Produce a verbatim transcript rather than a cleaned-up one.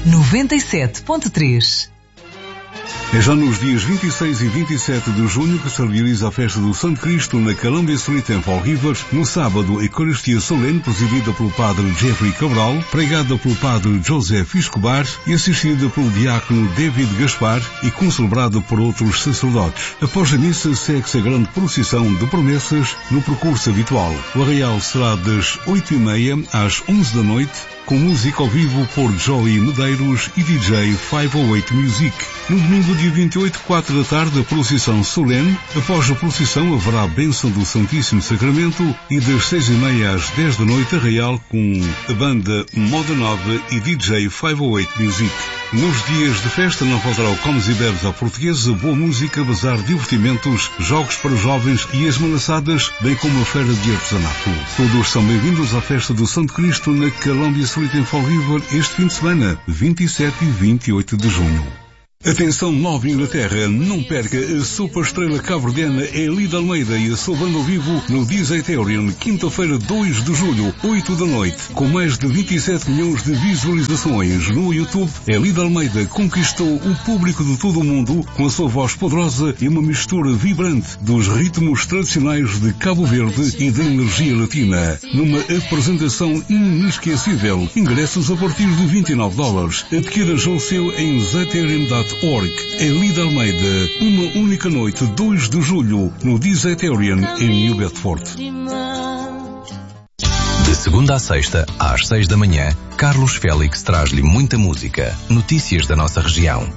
noventa e sete ponto três. É já nos dias vinte e seis e vinte e sete de junho que se realiza a festa do Santo Cristo na Columbia Street em Fall River. No sábado, a Eucaristia solene presidida pelo padre Jeffrey Cabral, pregada pelo padre Joseph Escobar e assistida pelo diácono David Gaspar e concelebrada por outros sacerdotes. Após a missa, segue-se a grande procissão de promessas no percurso habitual. O arraial será das oito e meia às onze da noite, com música ao vivo por Joey Medeiros e D J quinhentos e oito Music. No domingo, dia vinte e oito, quatro da tarde, a procissão solene. Após a procissão haverá a bênção do Santíssimo Sacramento e das seis e meia às dez da noite, arraial com a banda Moda Nova e D J quinhentos e oito Music. Nos dias de festa não faltará o Comes e Bebes à portuguesa, boa música, bazar, divertimentos, jogos para jovens e as manaçadas, bem como a feira de artesanato. Todos são bem-vindos à festa do Santo Cristo na Columbia Street em Fall River este fim de semana, vinte e sete e vinte e oito de junho. Atenção, Nova Inglaterra, não perca a super estrela cabo-verdiana Elida Almeida e a sua banda ao vivo no Disaterium, quinta-feira, dois de julho, oito da noite. Com mais de vinte e sete milhões de visualizações no YouTube, Elida Almeida conquistou o público de todo o mundo com a sua voz poderosa e uma mistura vibrante dos ritmos tradicionais de Cabo Verde e da energia latina. Numa apresentação inesquecível, ingressos a partir de vinte e nove dólares. Adquira já o seu em zaterium ponto com. Org. Elida Almeida, uma única noite, dois de julho, no Disaterium, em New Bedford. De segunda a sexta, às seis da manhã, Carlos Félix traz-lhe muita música, notícias da nossa região,